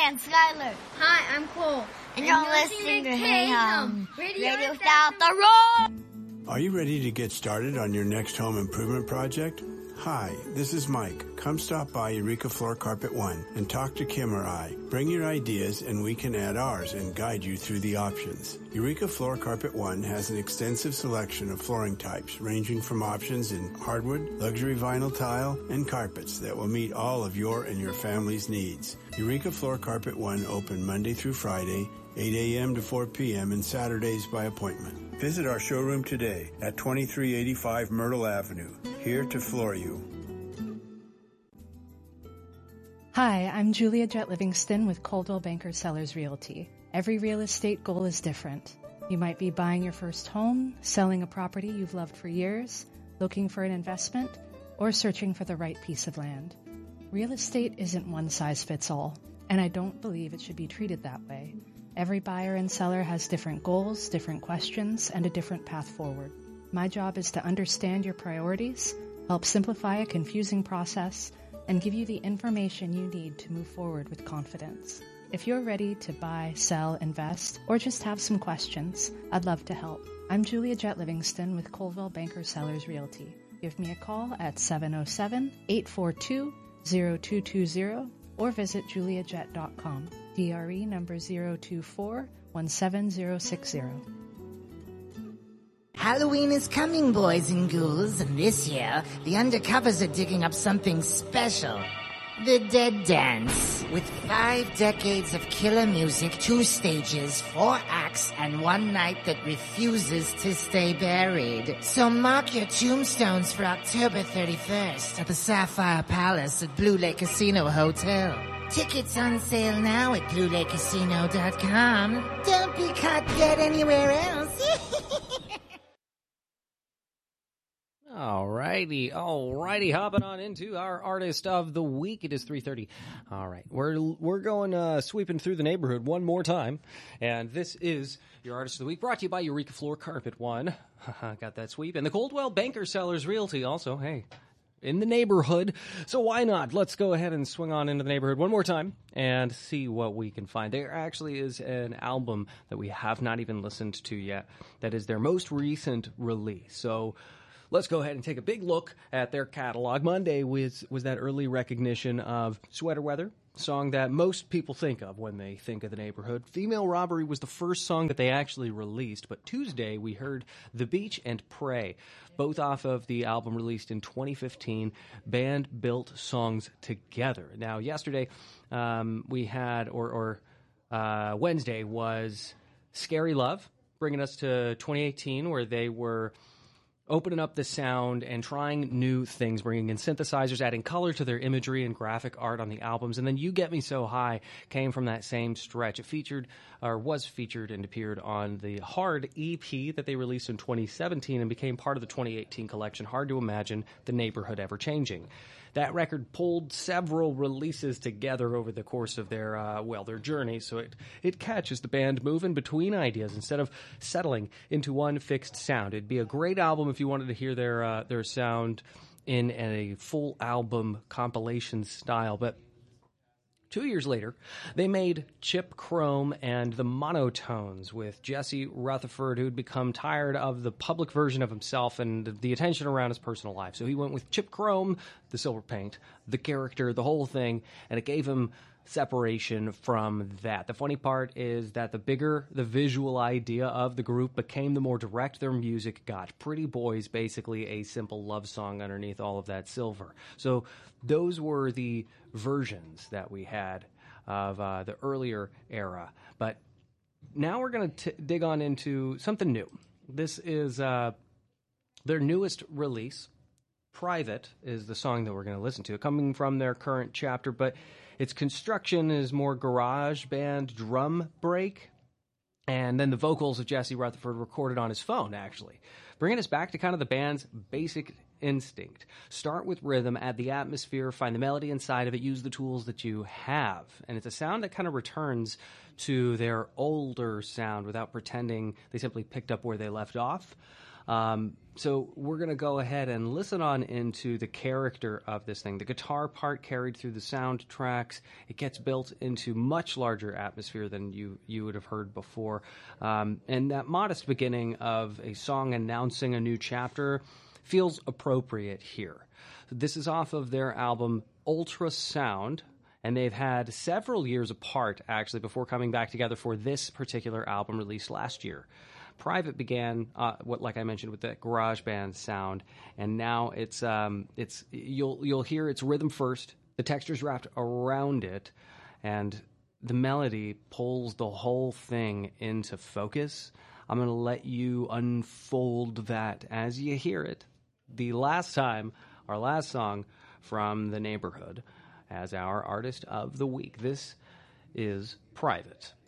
Hi, I'm Skylar. Hi, I'm Cole. And you're listening to Hey Hum, Radio Without the Road. Are you ready to get started on your next home improvement project? Hi, this is Mike. Come stop by Eureka Floor Carpet One and talk to Kim or I. Bring your ideas and we can add ours and guide you through the options. Eureka Floor Carpet One has an extensive selection of flooring types ranging from options in hardwood, luxury vinyl tile, and carpets that will meet all of your and your family's needs. Eureka Floor Carpet One open Monday through Friday, 8 a.m. to 4 p.m. and Saturdays by appointment. Visit our showroom today at 2385 Myrtle Avenue. Here to floor you. Hi, I'm Julia Jett Livingston with Coldwell Banker Sellers Realty. Every real estate goal is different. You might be buying your first home, selling a property you've loved for years, looking for an investment, or searching for the right piece of land. Real estate isn't one size fits all, and I don't believe it should be treated that way. Every buyer and seller has different goals, different questions, and a different path forward. My job is to understand your priorities, help simplify a confusing process, and give you the information you need to move forward with confidence. If you're ready to buy, sell, invest, or just have some questions, I'd love to help. I'm Julia Jett Livingston with Coldwell Banker Sellers Realty. Give me a call at 707-842-0220 or visit juliajett.com. DRE number 024-17060. Halloween is coming, boys and ghouls, and this year, the Undercovers are digging up something special. The Dead Dance. With 5 decades of killer music, 2 stages, 4 acts, and 1 night that refuses to stay buried. So mark your tombstones for October 31st at the Sapphire Palace at Blue Lake Casino Hotel. Tickets on sale now at BlueLakeCasino.com. Don't be caught dead anywhere else. Alrighty, hopping on into our artist of the week. It is 3:30. All right, we're going sweeping through the neighborhood one more time, and this is your artist of the week, brought to you by Eureka Floor Carpet One. Got that sweep, and the Coldwell Banker Sellers Realty. Also, hey, in the neighborhood, so why not? Let's go ahead and swing on into the neighborhood one more time and see what we can find. There actually is an album that we have not even listened to yet. That is their most recent release. So let's go ahead and take a big look at their catalog. Monday was that early recognition of Sweater Weather, song that most people think of when they think of the neighborhood. Female Robbery was the first song that they actually released, but Tuesday we heard The Beach and Pray, both off of the album released in 2015, Band Built Songs Together. Now, yesterday we had, Wednesday was Scary Love, bringing us to 2018, where they were opening up the sound and trying new things, bringing in synthesizers, adding color to their imagery and graphic art on the albums. And then You Get Me So High came from that same stretch. It was featured and appeared on the Hard EP that they released in 2017 and became part of the 2018 collection, Hard to Imagine the Neighborhood Ever Changing. That record pulled several releases together over the course of their journey, so it catches the band moving between ideas instead of settling into one fixed sound. It'd be a great album if you wanted to hear their sound in a full album compilation style, but 2 years later, they made Chip Chrome and the Monotones with Jesse Rutherford, who'd become tired of the public version of himself and the attention around his personal life. So he went with Chip Chrome, the silver paint, the character, the whole thing, and it gave him separation from that. The funny part is that the bigger the visual idea of the group became, the more direct their music got. Pretty Boys, basically a simple love song underneath all of that silver. So those were the versions that we had of the earlier era. But now we're going to dig on into something new. This is their newest release. Private is the song that we're going to listen to, coming from their current chapter, but its construction is more garage band drum break, and then the vocals of Jesse Rutherford recorded on his phone, actually, bringing us back to kind of the band's basic instinct. Start with rhythm, add the atmosphere, find the melody inside of it, use the tools that you have, and it's a sound that kind of returns to their older sound without pretending they simply picked up where they left off. So we're going to go ahead and listen on into the character of this thing. The guitar part carried through the soundtracks. It gets built into much larger atmosphere than you would have heard before. And that modest beginning of a song announcing a new chapter feels appropriate here. This is off of their album Ultrasound, and they've had several years apart, actually, before coming back together for this particular album released last year. Private began, like I mentioned, with that garage band sound, and now you'll hear its rhythm first, the textures wrapped around it, and the melody pulls the whole thing into focus. I'm going to let you unfold that as you hear it. Our last song from The Neighborhood as our artist of the week. This is Private.